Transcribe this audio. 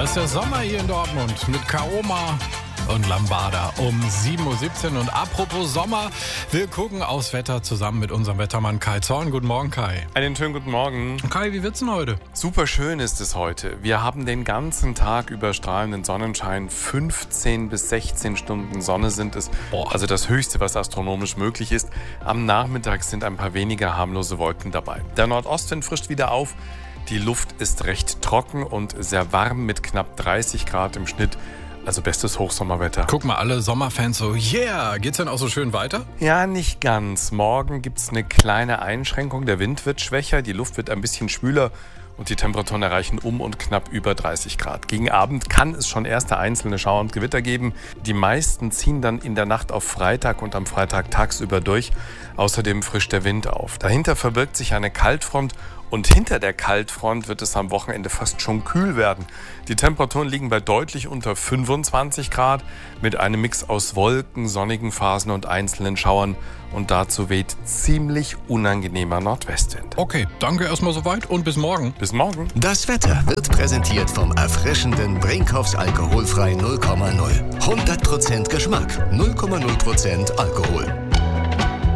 ist der Sommer hier in Dortmund mit Kaoma und Lambada um 7.17 Uhr. Und apropos Sommer, wir gucken aufs Wetter zusammen mit unserem Wettermann Kai Zorn. Guten Morgen, Kai. Einen schönen guten Morgen. Kai, wie wird's denn heute? Super schön ist es heute. Wir haben den ganzen Tag über strahlenden Sonnenschein. 15 bis 16 Stunden Sonne sind es. Also das Höchste, was astronomisch möglich ist. Am Nachmittag sind ein paar weniger harmlose Wolken dabei. Der Nordostwind frischt wieder auf. Die Luft ist recht trocken und sehr warm mit knapp 30 Grad im Schnitt. Also bestes Hochsommerwetter. Guck mal, alle Sommerfans so, yeah, geht's denn auch so schön weiter? Ja, nicht ganz. Morgen gibt's eine kleine Einschränkung. Der Wind wird schwächer, die Luft wird ein bisschen schwüler und die Temperaturen erreichen um und knapp über 30 Grad. Gegen Abend kann es schon erste einzelne Schauer und Gewitter geben. Die meisten ziehen dann in der Nacht auf Freitag und am Freitag tagsüber durch. Außerdem frischt der Wind auf. Dahinter verbirgt sich eine Kaltfront. Und hinter der Kaltfront wird es am Wochenende fast schon kühl werden. Die Temperaturen liegen bei deutlich unter 25 Grad mit einem Mix aus Wolken, sonnigen Phasen und einzelnen Schauern. Und dazu weht ziemlich unangenehmer Nordwestwind. Okay, danke erstmal soweit und bis morgen. Bis morgen. Das Wetter wird präsentiert vom erfrischenden Brinkhoffs alkoholfrei 0,0. 100% Geschmack, 0,0% Alkohol.